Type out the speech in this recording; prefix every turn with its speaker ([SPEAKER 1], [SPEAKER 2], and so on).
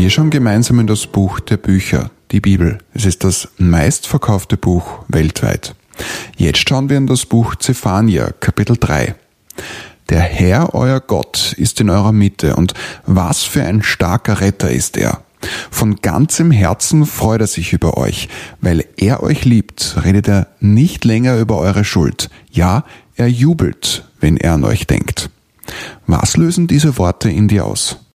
[SPEAKER 1] Wir schauen gemeinsam in das Buch der Bücher, die Bibel. Es ist das meistverkaufte Buch weltweit. Jetzt schauen wir in das Buch Zephania, Kapitel 3. Der Herr, euer Gott, ist in eurer Mitte, und was für ein starker Retter ist er. Von ganzem Herzen freut er sich über euch. Weil er euch liebt, redet er nicht länger über eure Schuld. Ja, er jubelt, wenn er an euch denkt. Was lösen diese Worte in dir aus?